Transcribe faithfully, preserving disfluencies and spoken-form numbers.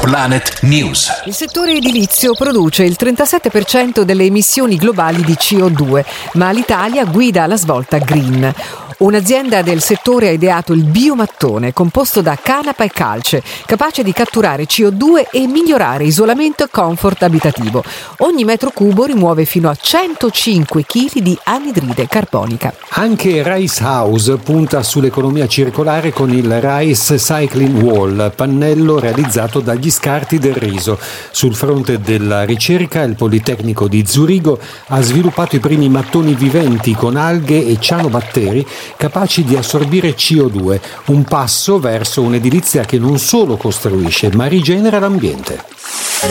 Planet News. Il settore edilizio produce il trentasette per cento delle emissioni globali di C O due, ma l'Italia guida la svolta green. Un'azienda del settore ha ideato il biomattone, composto da canapa e calce, capace di catturare C O due e migliorare isolamento e comfort abitativo. Ogni metro cubo rimuove fino a centocinque chili di anidride carbonica. Anche Rice House punta sull'economia circolare con il Rice Cycling Wall, pannello realizzato dagli scarti del riso. Sul fronte della ricerca, il Politecnico di Zurigo ha sviluppato i primi mattoni viventi con alghe e cianobatteri capaci di assorbire C O due, un passo verso un'edilizia che non solo costruisce, ma rigenera l'ambiente.